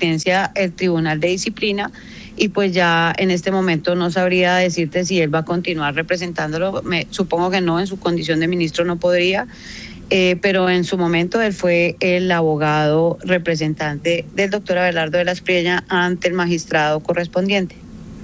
advertencia el Tribunal de Disciplina y pues ya en este momento no sabría decirte si él va a continuar representándolo. Supongo que no, en su condición de ministro no podría, pero en su momento él fue el abogado representante del doctor Abelardo de la Espriella ante el magistrado correspondiente.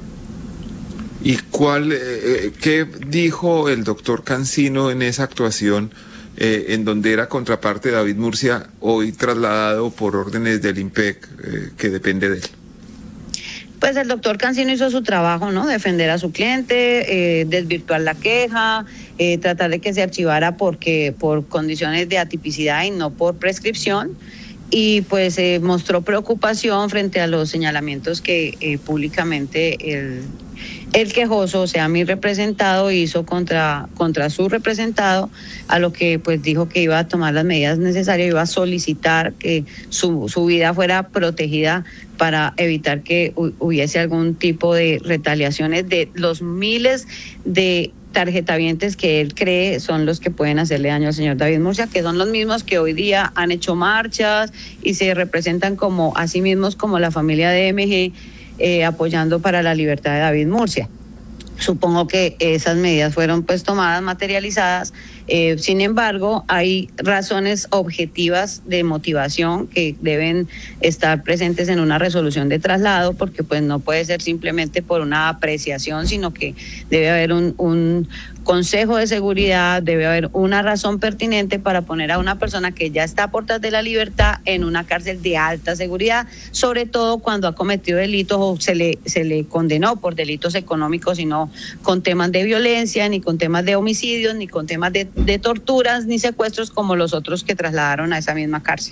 ¿Y qué dijo el doctor Cancino en esa actuación en donde era contraparte de David Murcia, hoy trasladado por órdenes del IMPEC que depende de él? Pues el doctor Cancino hizo su trabajo, ¿no? Defender a su cliente, desvirtuar la queja, tratar de que se archivara por condiciones de atipicidad y no por prescripción. Y pues mostró preocupación frente a los señalamientos que públicamente el quejoso, o sea, mi representado, hizo contra su representado, a lo que pues dijo que iba a tomar las medidas necesarias, iba a solicitar que su vida fuera protegida para evitar que hubiese algún tipo de retaliaciones de los miles de tarjetavientes que él cree son los que pueden hacerle daño al señor David Murcia, que son los mismos que hoy día han hecho marchas y se representan como a sí mismos como la familia de MG, apoyando para la libertad de David Murcia. Supongo que esas medidas fueron pues tomadas, materializadas. Sin embargo, hay razones objetivas de motivación que deben estar presentes en una resolución de traslado, porque pues no puede ser simplemente por una apreciación, sino que debe haber un consejo de seguridad, debe haber una razón pertinente para poner a una persona que ya está a puertas de la libertad en una cárcel de alta seguridad, sobre todo cuando ha cometido delitos o se le condenó por delitos económicos y no con temas de violencia, ni con temas de homicidios, ni con temas de torturas, ni secuestros como los otros que trasladaron a esa misma cárcel.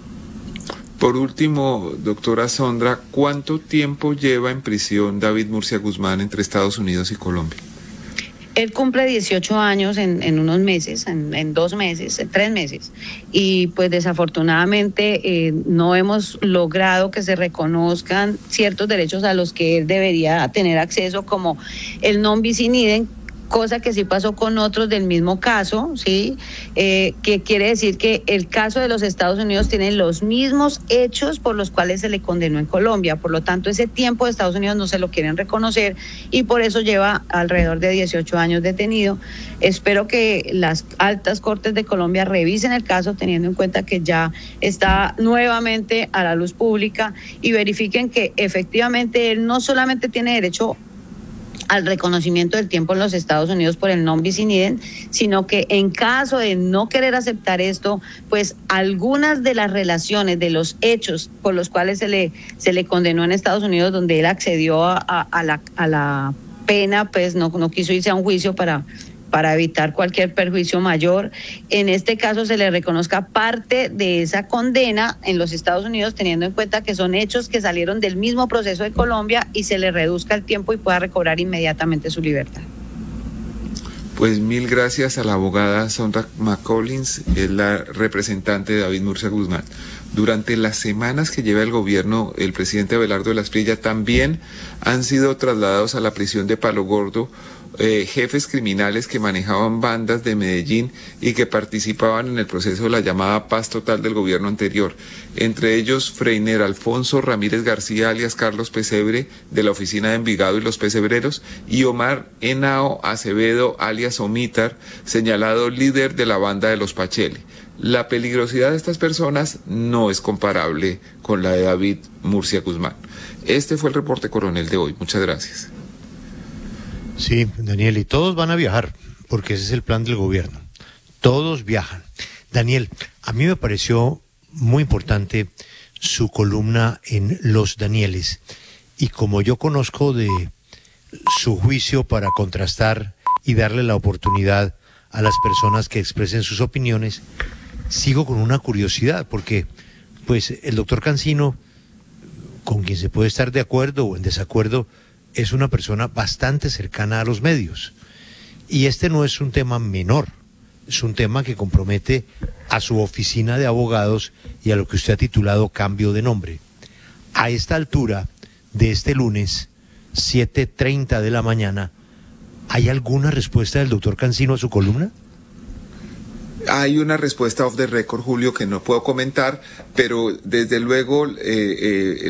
Por último, doctora Sondra, ¿cuánto tiempo lleva en prisión David Murcia Guzmán entre Estados Unidos y Colombia? Él cumple 18 años en unos meses, en 2 meses, en 3 meses. Y pues desafortunadamente no hemos logrado que se reconozcan ciertos derechos a los que él debería tener acceso, como el non bis in idem, cosa que sí pasó con otros del mismo caso, ¿sí? Que quiere decir que el caso de los Estados Unidos tiene los mismos hechos por los cuales se le condenó en Colombia. Por lo tanto, ese tiempo de Estados Unidos no se lo quieren reconocer y por eso lleva alrededor de 18 años detenido. Espero que las altas cortes de Colombia revisen el caso, teniendo en cuenta que ya está nuevamente a la luz pública, y verifiquen que efectivamente él no solamente tiene derecho al reconocimiento del tiempo en los Estados Unidos por el non bis in idem, sino que en caso de no querer aceptar esto, pues algunas de las relaciones, de los hechos por los cuales se le condenó en Estados Unidos, donde él accedió a la pena, pues no quiso irse a un juicio para evitar cualquier perjuicio mayor. En este caso se le reconozca parte de esa condena en los Estados Unidos, teniendo en cuenta que son hechos que salieron del mismo proceso de Colombia, y se le reduzca el tiempo y pueda recobrar inmediatamente su libertad. Pues mil gracias a la abogada Sondra McCollins, es la representante de David Murcia Guzmán. Durante las semanas que lleva el gobierno, el presidente Abelardo de la Espriella, también han sido trasladados a la prisión de Palo Gordo jefes criminales que manejaban bandas de Medellín y que participaban en el proceso de la llamada paz total del gobierno anterior. Entre ellos, Freiner Alfonso Ramírez García, alias Carlos Pesebre, de la oficina de Envigado y los Pesebreros, y Omar Henao Acevedo, alias Omitar, señalado líder de la banda de los Pachele. La peligrosidad de estas personas no es comparable con la de David Murcia Guzmán. Este fue el reporte coronel de hoy. Muchas gracias. Sí, Daniel, y todos van a viajar, porque ese es el plan del gobierno. Todos viajan. Daniel, a mí me pareció muy importante su columna en Los Danieles, y como yo conozco de su juicio para contrastar y darle la oportunidad a las personas que expresen sus opiniones, sigo con una curiosidad, porque pues el doctor Cancino, con quien se puede estar de acuerdo o en desacuerdo, es una persona bastante cercana a los medios. Y este no es un tema menor, es un tema que compromete a su oficina de abogados y a lo que usted ha titulado cambio de nombre. A esta altura de este lunes, 7:30 de la mañana, ¿hay alguna respuesta del doctor Cancino a su columna? Hay una respuesta off the record, Julio, que no puedo comentar, pero desde luego